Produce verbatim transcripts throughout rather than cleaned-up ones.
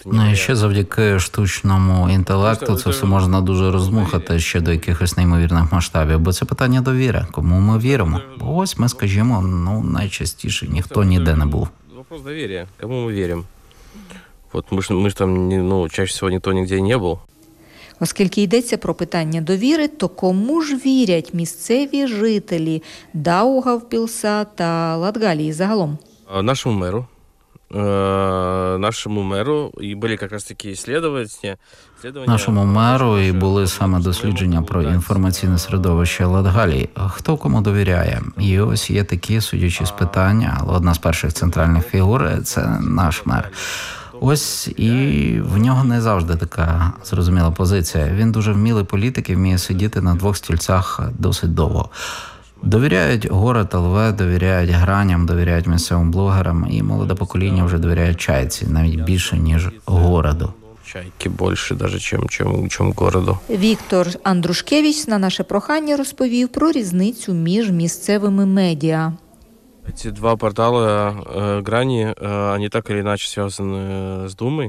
Ну і ще завдяки штучному інтелекту це все можна дуже роздмухати ще до якихось неймовірних масштабів, бо це питання довіри. Кому ми віримо? Бо ось ми, скажімо, ну найчастіше ніхто ніде не був. Вопрос довір'я. Кому ми віримо? От ми ж, ми ж там, ну, чаще всього ніхто ніде не був. Оскільки йдеться про питання довіри, то кому ж вірять місцеві жителі Даугавпілса та Латгалії загалом? Нашому меру. Нашому меру і були якраз такі дослідження. Нашому меру і були саме дослідження про інформаційне середовище Латгалії. Хто кому довіряє? І ось є такі, судячи з питання, але одна з перших центральних фігур – це наш мер. Ось і в нього не завжди така зрозуміла позиція. Він дуже вмілий політик і вміє сидіти на двох стільцях досить довго. Довіряють город ЛВ, довіряють граням, довіряють місцевим блогерам, і молоде покоління вже довіряє чайці, навіть більше, ніж городу. Чайки більше, навіть, чим, чим, чим городу. Віктор Андрушкевич на наше прохання розповів про різницю між місцевими медіа. Ці два портали э, «Грані», э, вони так чи інакше зв'язані з Думою.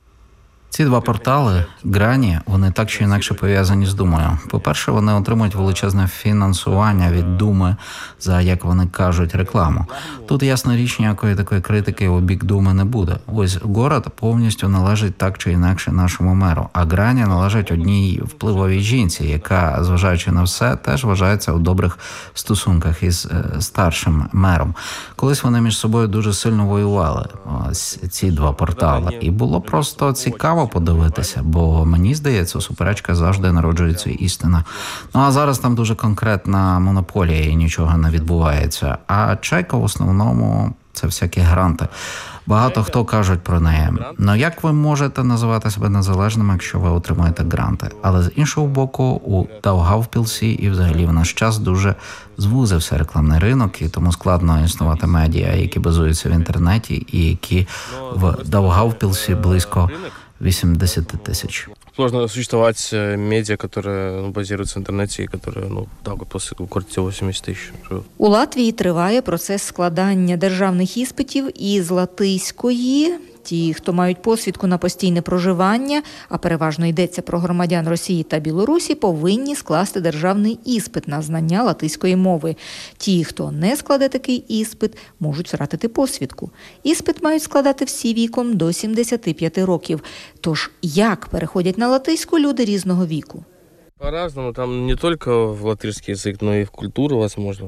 Ці два портали «Грані», вони так чи інакше пов'язані з Думою. По-перше, вони отримують величезне фінансування від Думи за, як вони кажуть, рекламу. Тут, ясна річ, ніякої такої критики у бік Думи не буде. Ось город повністю належить так чи інакше нашому меру, а «Грані» належить одній впливовій жінці, яка, зважаючи на все, теж вважається у добрих стосунках із е, старшим мером. Колись вони між собою дуже сильно воювали, ось ці два портали. І було просто цікаво подивитися, бо мені здається, у суперечках завжди народжується істина. Ну а зараз там дуже конкретна монополія і нічого не відбувається. А чайка в основному це всякі гранти. Багато хто кажуть про неї. Ну як ви можете називати себе незалежним, якщо ви отримуєте гранти? Але з іншого боку, у Даугавпілсі і взагалі в наш час дуже звузився рекламний ринок, і тому складно існувати медіа, які базуються в інтернеті і які в Даугавпілсі близько вісімдесят тисяч. Сложно существовать медиа, которые, ну, базируются в интернете, и которые, ну, так, после квартиры вісімдесят тисяч. У Латвії триває процес складання державних іспитів із латиської. Ті, хто мають посвідку на постійне проживання, а переважно йдеться про громадян Росії та Білорусі, повинні скласти державний іспит на знання латиської мови. Ті, хто не складе такий іспит, можуть втратити посвідку. Іспит мають складати всі віком до сімдесят п'ять років. Тож, як переходять на латиську люди різного віку? По-разному, там не тільки в латышский язик, но і в культуру, возможно.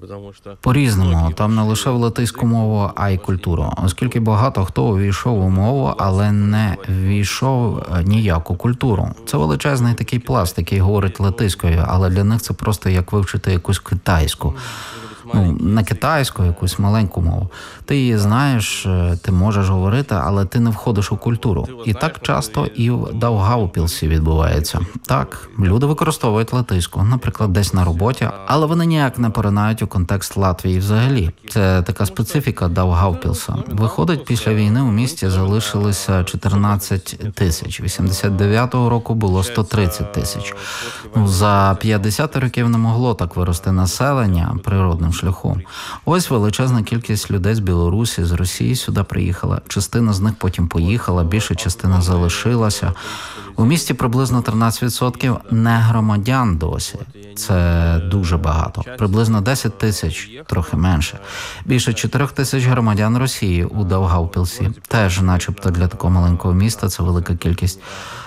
По-різному, там не лише в латиську мову, а й культуру. Оскільки багато хто увійшов у мову, але не ввійшов ніяку культуру. Це величезний такий пласт, який говорить латиською, але для них це просто як вивчити якусь китайську. Ну, не китайську, якусь маленьку мову. Ти її знаєш, ти можеш говорити, але ти не входиш у культуру. І так часто і в Даугавпілсі відбувається. Так, люди використовують латиську, наприклад, десь на роботі, але вони ніяк не поринають у контекст Латвії взагалі. Це така специфіка Даугавпілса. Виходить, після війни у місті залишилося чотирнадцять тисяч. вісімдесят дев'ятого року було сто тридцять тисяч. Ну, за п'ятдесят років не могло так вирости населення природним шляхом. Ось величезна кількість людей з Білорусі, з Росії сюди приїхала. Частина з них потім поїхала, більша частина залишилася. У місті приблизно тринадцять відсотків не громадян досі. Це дуже багато. Приблизно десять тисяч, трохи менше. Більше чотири тисяч громадян Росії у Даугавпілсі. Теж, начебто, для такого маленького міста це велика кількість.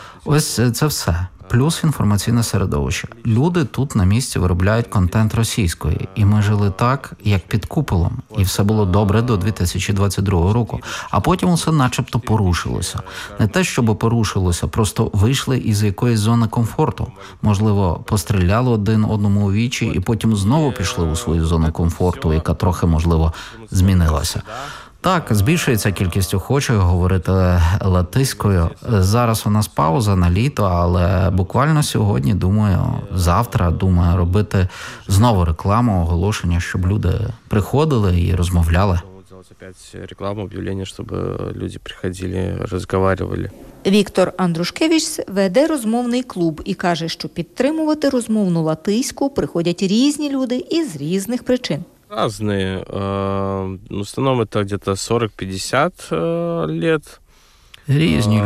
Ось це все. Плюс інформаційне середовище. Люди тут на місці виробляють контент російською. І ми жили так, як під куполом. І все було добре до дві тисячі двадцять другого року. А потім усе начебто порушилося. Не те, щоб порушилося, просто вийшли із якоїсь зони комфорту. Можливо, постріляли один одному у вічі і потім знову пішли у свою зону комфорту, яка трохи, можливо, змінилася. Так, збільшується кількість охочих говорити латиською. Зараз у нас пауза на літо, але буквально сьогодні, думаю, завтра, думаю, робити знову рекламу, оголошення, щоб люди приходили і розмовляли. Опять рекламу, об'явлення, щоб люди приходили, розмовляли. Віктор Андрушкевич веде розмовний клуб і каже, що підтримувати розмовну латиську приходять різні люди із різних причин. Разные. В основном это где-то сорок-пятьдесят лет. Різні